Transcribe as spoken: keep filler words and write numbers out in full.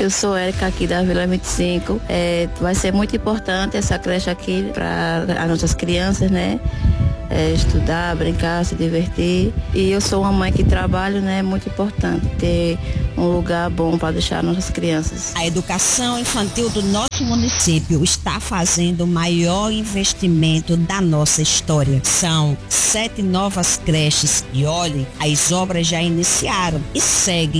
Eu sou Érica aqui da Vila vinte e cinco. É, vai ser muito importante essa creche aqui para as nossas crianças, né? É, estudar, brincar, se divertir. E eu sou uma mãe que trabalho, né? É muito importante ter um lugar bom para deixar nossas crianças. A educação infantil do nosso município está fazendo o maior investimento da nossa história. São sete novas creches e olhe, as obras já iniciaram e seguem